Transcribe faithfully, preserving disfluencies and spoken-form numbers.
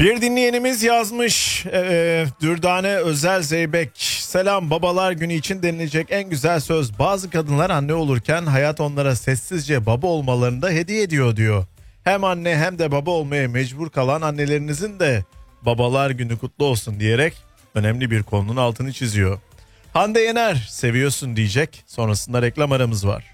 Bir dinleyenimiz yazmış, e, Dürdane Özel Zeybek. Selam, babalar günü için denilecek en güzel söz. Bazı kadınlar anne olurken hayat onlara sessizce baba olmalarını da hediye ediyor diyor. Hem anne hem de baba olmaya mecbur kalan annelerinizin de babalar günü kutlu olsun diyerek önemli bir konunun altını çiziyor. Hande Yener seviyorsun diyecek, sonrasında reklam aramız var.